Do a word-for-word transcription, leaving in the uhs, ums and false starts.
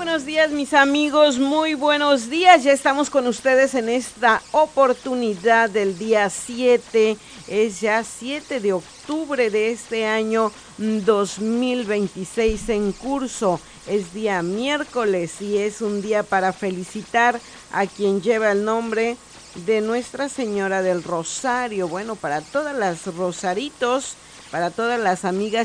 buenos días, mis amigos, muy buenos días. Ya estamos con ustedes en esta oportunidad del día siete. Es ya siete de octubre de este año dos mil veintiséis en curso. Es día miércoles y es un día para felicitar a quien lleva el nombre de Nuestra Señora del Rosario. Bueno, para todas las rosaritos, para todas las amigas